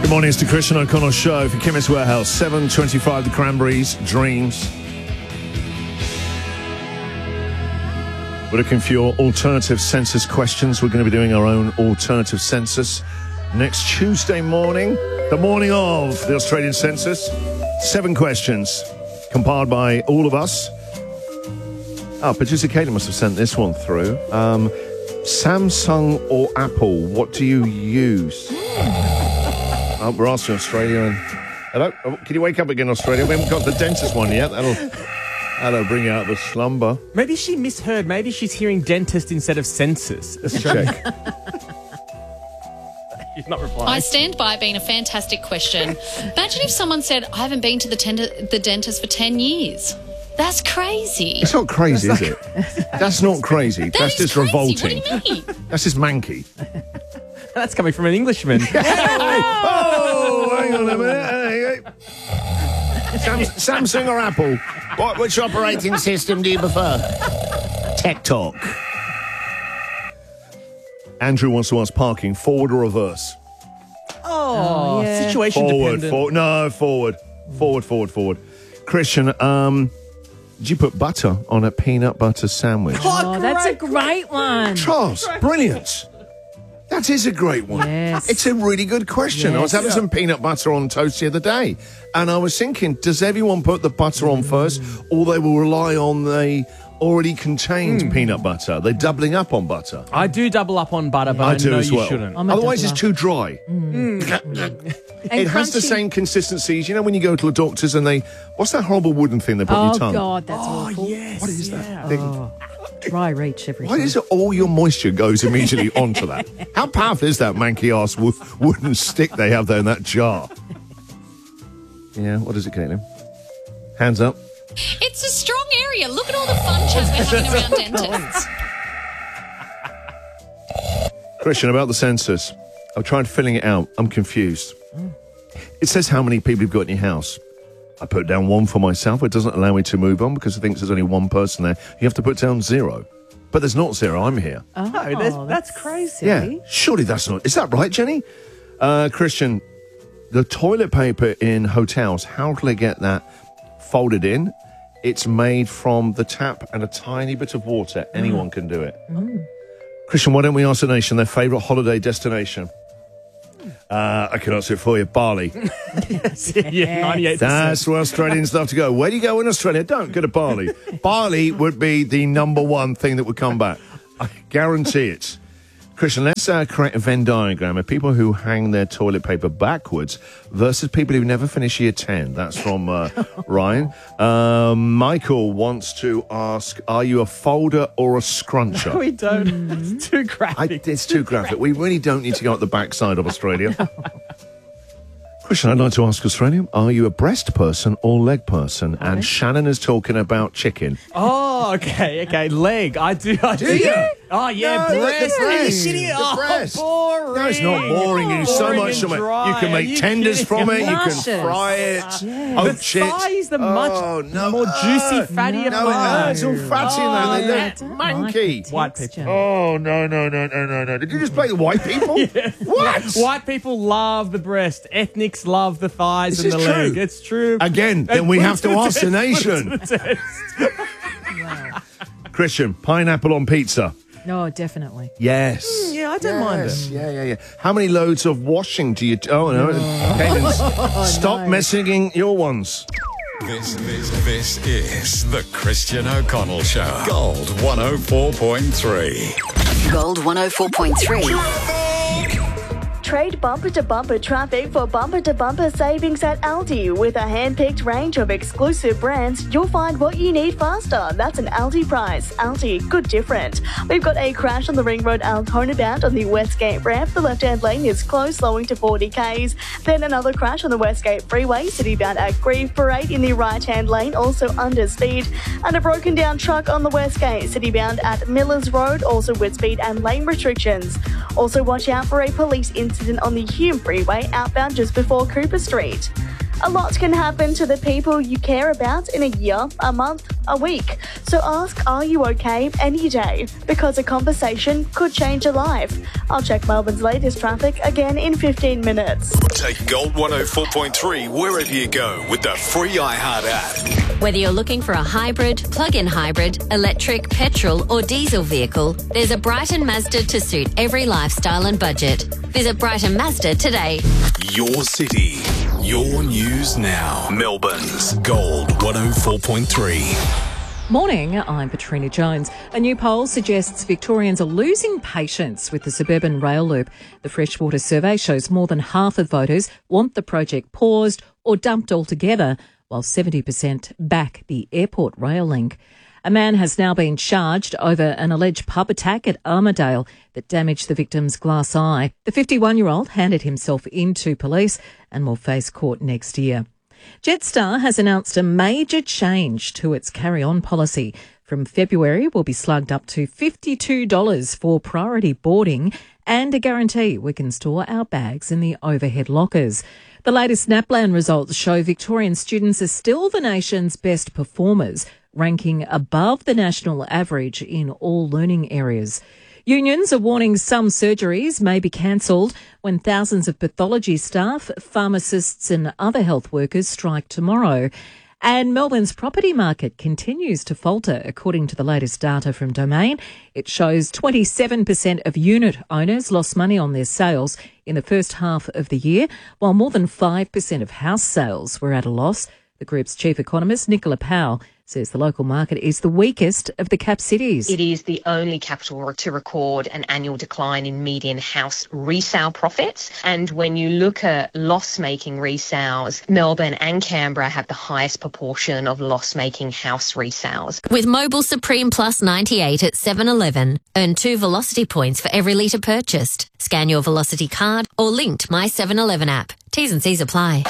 Good morning, it's the Christian O'Connell Show for Chemist Warehouse. 7:25, the Cranberries, Dreams. We're looking for your alternative census questions. We're going to be doing our own alternative census next Tuesday morning, the morning of the Australian census. 7 questions compiled by all of us. Producer Caitlin must have sent this one through. Samsung or Apple, what do you use? We're asking Australia. And hello? Can you wake up again, Australia? We haven't got the dentist one yet. That'll bring you out of the slumber. Maybe she misheard. Maybe she's hearing dentist instead of census. Let's check. She's not replying. I stand by being a fantastic question. Imagine if someone said, I haven't been to the dentist for 10 years. That's crazy. It's not crazy, is it? That's not crazy. That's just crazy. revolting. What do you mean? That's just manky. That's coming from an Englishman. Oh, hang on a minute. Samsung or Apple? Which operating system do you prefer? Tech Talk. Andrew wants to ask parking, forward or reverse? Yeah. Situation dependent. Forward. Forward. Christian, did you put butter on a peanut butter sandwich? Oh, that's a great one. Charles, brilliant. That is a great one. Yes. It's a really good question. Yes. I was having some peanut butter on toast the other day, and I was thinking, does everyone put the butter on first, or they will rely on the already contained peanut butter? They're doubling up on butter. I do double up on butter, but I do know as you well. shouldn't. Otherwise, it's too dry. It has the crunchy. same consistency. You know when you go to the doctors and what's that horrible wooden thing they put on Oh, your tongue? God, that's awful. Yes. What is that thing? Dry reach every Why time. is it all your moisture goes immediately onto that? How powerful is that manky-ass wooden stick they have there in that jar? Yeah, what is it, Caitlin? Hands up. It's a strong area. Look at all the fun chat we're having around dentists. Christian, about the census. I've tried filling it out. I'm confused. It says how many people you've got in your house. I put down 1 for myself. It doesn't allow me to move on because it thinks there's only 1 person there. You have to put down 0. But there's not 0. I'm here. Oh, that's crazy. Yeah, surely that's not... Is that right, Jenny? Christian, the toilet paper in hotels, how do they get that folded in? It's made from the tap and a tiny bit of water. Anyone can do it. Christian, why don't we ask the nation their favourite holiday destination? I can answer it for you. Bali. Yeah, 98%. That's where Australians love to go. Where do you go in Australia? Don't go to Bali. Bali would be the number 1 thing that would come back. I guarantee it. Christian, let's create a Venn diagram of people who hang their toilet paper backwards versus people who never finish year 10. That's from Ryan. Michael wants to ask, are you a folder or a scruncher? We don't. It's too graphic. It's too graphic. We really don't need to go up the backside of Australia. Christian, I'd like to ask Australia, are you a breast person or leg person? And Shannon is talking about chicken. Oh, okay. Leg. I do. Do you? Oh, yeah, No, breast. the breast. Are you kidding? The breast. Boring. No, it's not boring. It's so Boring much and from it. dry. You can Are make you tenders kidding? from it. You can Luscious. fry it. Yeah. The Poach it. thigh is the much more juicy, fattier No, part. it's all fatty now. They I look don't like manky. the White texture. people. Oh, no. Did you just play the white people? What? White people love the breast. Ethnics love the thighs This and is the leg. true. It's true. Again, then And we put have it to the ask the test, put it nation. to the test. Christian, pineapple on pizza. No, definitely. Yes. Yeah, I don't mind it. Yeah. How many loads of washing do you... Oh, no. Caitlin's, stop messaging your ones. This is the Christian O'Connell Show. Gold 104.3. Gold 104.3. Trade bumper-to-bumper traffic for bumper-to-bumper savings at Aldi. With a hand-picked range of exclusive brands, you'll find what you need faster. That's an Aldi price. Aldi, good different. We've got a crash on the Ring Road Altona bound on the Westgate ramp. The left-hand lane is closed, slowing to 40 k's. Then another crash on the Westgate Freeway, city-bound at Grieve Parade in the right-hand lane, also under speed. And a broken-down truck on the Westgate, city-bound at Millers Road, also with speed and lane restrictions. Also watch out for a police incident on the Hume Freeway, outbound just before Cooper Street. A lot can happen to the people you care about in a year, a month, a week. So ask, are you okay any day? Because a conversation could change a life. I'll check Melbourne's latest traffic again in 15 minutes. Take Gold 104.3 wherever you go with the free iHeart app. Whether you're looking for a hybrid, plug-in hybrid, electric, petrol or diesel vehicle, there's a Brighton Mazda to suit every lifestyle and budget. Visit Brighton Mazda today. Your city, your news now. Melbourne's Gold 104.3. Morning, I'm Katrina Jones. A new poll suggests Victorians are losing patience with the suburban rail loop. The Freshwater survey shows more than half of voters want the project paused or dumped altogether, while 70% back the airport rail link. A man has now been charged over an alleged pub attack at Armidale that damaged the victim's glass eye. The 51-year-old handed himself in to police and will face court next year. Jetstar has announced a major change to its carry-on policy. From February, we'll be slugged up to $52 for priority boarding and a guarantee we can store our bags in the overhead lockers. The latest NAPLAN results show Victorian students are still the nation's best performers, ranking above the national average in all learning areas. Unions are warning some surgeries may be cancelled when thousands of pathology staff, pharmacists and other health workers strike tomorrow. And Melbourne's property market continues to falter, according to the latest data from Domain. It shows 27% of unit owners lost money on their sales in the first half of the year, while more than 5% of house sales were at a loss. The group's chief economist, Nicola Powell, says the local market is the weakest of the cap cities. It is the only capital to record an annual decline in median house resale profits. And when you look at loss-making resales, Melbourne and Canberra have the highest proportion of loss-making house resales. With Mobile Supreme Plus 98 at 7-Eleven, earn 2 Velocity points for every litre purchased. Scan your Velocity card or link to My 7-Eleven app. T's and C's apply.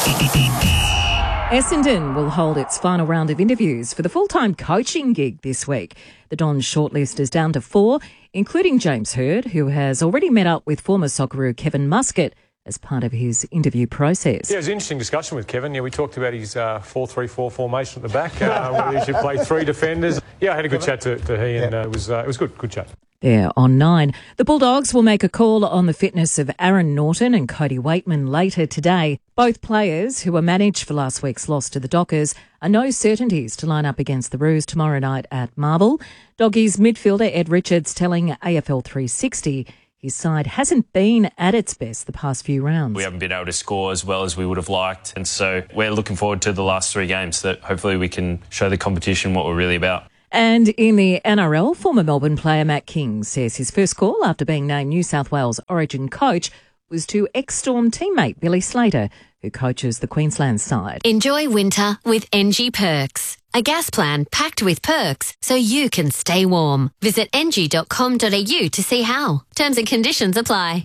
Essendon will hold its final round of interviews for the full-time coaching gig this week. The Dons shortlist is down to 4, including James Hird, who has already met up with former Socceroo Kevin Muscat as part of his interview process. Yeah, it was an interesting discussion with Kevin. Yeah, we talked about his 4-3-4 formation at the back, where he should play 3 defenders. Yeah, I had a good chat to he, and it was good chat. There on 9. The Bulldogs will make a call on the fitness of Aaron Norton and Cody Waitman later today. Both players, who were managed for last week's loss to the Dockers, are no certainties to line up against the Roos tomorrow night at Marvel. Doggies midfielder Ed Richards telling AFL 360 his side hasn't been at its best the past few rounds. We haven't been able to score as well as we would have liked, and so we're looking forward to the last 3 games that hopefully we can show the competition what we're really about. And in the NRL, former Melbourne player Matt King says his first call after being named New South Wales Origin coach was to ex-Storm teammate Billy Slater, who coaches the Queensland side. Enjoy winter with NG Perks. A gas plan packed with perks so you can stay warm. Visit ng.com.au to see how. Terms and conditions apply.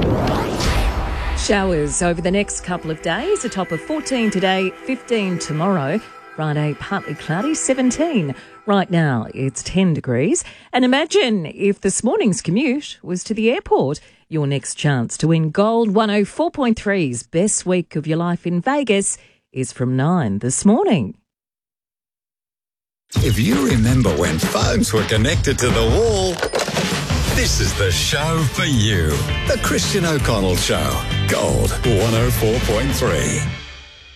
Showers over the next couple of days, a top of 14 today, 15 tomorrow. Friday, partly cloudy, 17. Right now, it's 10 degrees. And imagine if this morning's commute was to the airport. Your next chance to win Gold 104.3's Best Week of Your Life in Vegas is from 9 this morning. If you remember when phones were connected to the wall, this is the show for you. The Christian O'Connell Show. Gold 104.3.